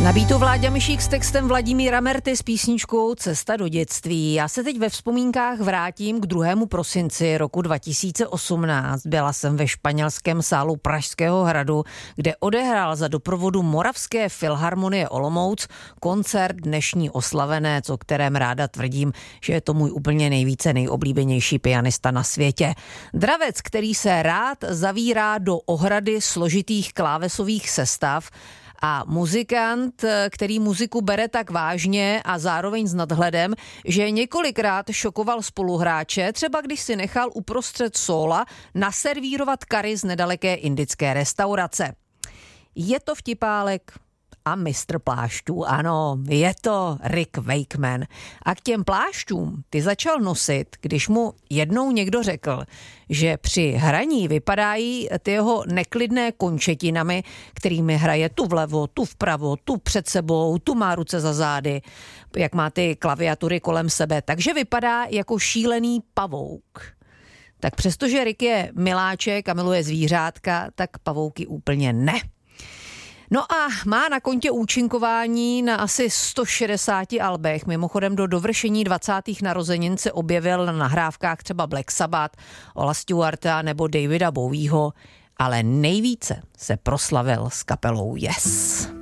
Na beatu Vláďa Myšík s textem Vladimíra Merty s písničkou Cesta do dětství. Já se teď ve vzpomínkách vrátím k 2. prosinci roku 2018. Byla jsem ve španělském sálu Pražského hradu, kde odehrál za doprovodu Moravské filharmonie Olomouc koncert Dnešní oslavenec, o kterém ráda tvrdím, že je to můj úplně nejoblíbenější pianista na světě. Dravec, který se rád zavírá do ohrady složitých klávesových sestav, a muzikant, který muziku bere tak vážně a zároveň s nadhledem, že několikrát šokoval spoluhráče, třeba když si nechal uprostřed sóla naservírovat kary z nedaleké indické restaurace. Je to vtipálek a mistr plášťů, ano, je to Rick Wakeman. A k těm plášťům ty začal nosit, když mu jednou někdo řekl, že při hraní vypadají ty jeho neklidné končetinami, kterými hraje tu vlevo, tu vpravo, tu před sebou, tu má ruce za zády, jak má ty klaviatury kolem sebe, takže vypadá jako šílený pavouk. Tak přestože Rick je miláček a miluje zvířátka, tak pavouky úplně ne. No a má na kontě účinkování na asi 160 albech. Mimochodem do dovršení 20. narozenin se objevil na nahrávkách třeba Black Sabbath, Ola Stewarta nebo Davida Bowieho, ale nejvíce se proslavil s kapelou Yes.